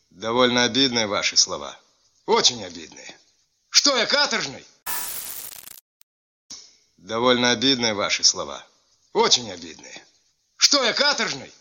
Довольно обидные ваши слова. Очень обидные. Что я, каторжный? Довольно обидные ваши слова. Очень обидные. Что я, каторжный?